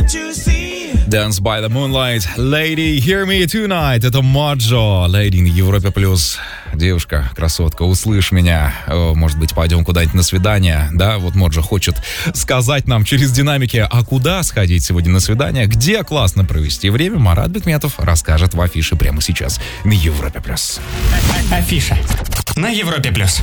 Dance by the Moonlight. Lady, hear me tonight. Это Моджо. Lady на Европе плюс. Девушка, красотка, услышь меня. Может быть, пойдем куда-нибудь на свидание. Да, вот Моджо хочет сказать нам через динамики, а куда сходить сегодня на свидание, где классно провести время. Марат Бекметов расскажет в афише прямо сейчас на Европе плюс. Афиша на Европе плюс.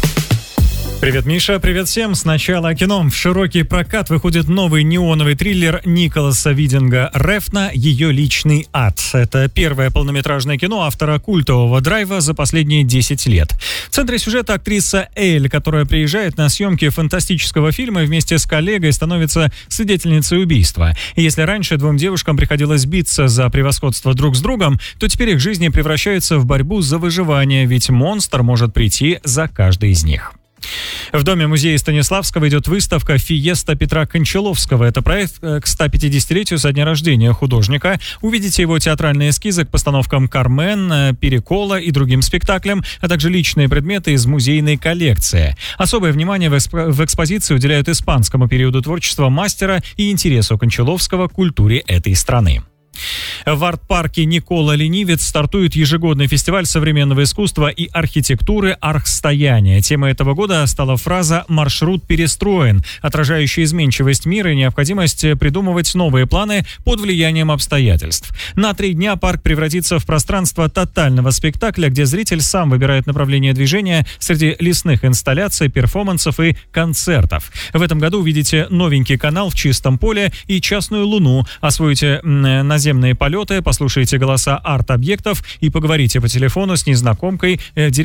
Привет, Миша, привет всем. Сначала о кино. В широкий прокат выходит новый неоновый триллер Николаса Видинга «Рефна. Ее личный ад». Это первое полнометражное кино автора культового «Драйва» за последние 10 лет. В центре сюжета актриса Эль, которая приезжает на съемки фантастического фильма и вместе с коллегой становится свидетельницей убийства. И если раньше двум девушкам приходилось биться за превосходство друг с другом, то теперь их жизни превращаются в борьбу за выживание, ведь монстр может прийти за каждой из них. В Доме-музея Станиславского идет выставка «Фиеста» Петра Кончаловского. Это проект к 150-летию со дня рождения художника. Увидите его театральные эскизы к постановкам «Кармен», «Перекола» и другим спектаклям, а также личные предметы из музейной коллекции. Особое внимание в экспозиции уделяют испанскому периоду творчества мастера и интересу Кончаловского к культуре этой страны. В арт-парке Никола Ленивец стартует ежегодный фестиваль современного искусства и архитектуры «Архстояние». Темой этого года стала фраза «Маршрут перестроен», отражающая изменчивость мира и необходимость придумывать новые планы под влиянием обстоятельств. На 3 дня парк превратится в пространство тотального спектакля, где зритель сам выбирает направление движения среди лесных инсталляций, перформансов и концертов. В этом году увидите новенький канал в чистом поле и частную луну, освоите наземные полеты, послушайте голоса арт-объектов и поговорите по телефону с незнакомой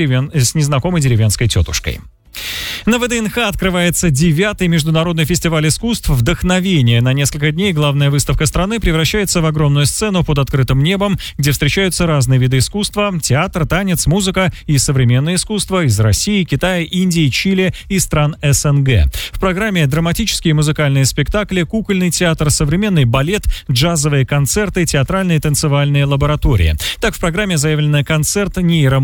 деревенской тетушкой. На ВДНХ открывается 9-й международный фестиваль искусств «Вдохновение». На несколько дней главная выставка страны превращается в огромную сцену под открытым небом, где встречаются разные виды искусства – театр, танец, музыка и современное искусство из России, Китая, Индии, Чили и стран СНГ. В программе драматические и музыкальные спектакли, кукольный театр, современный балет, джазовые концерты, театральные и танцевальные лаборатории. Так в программе заявлен концерт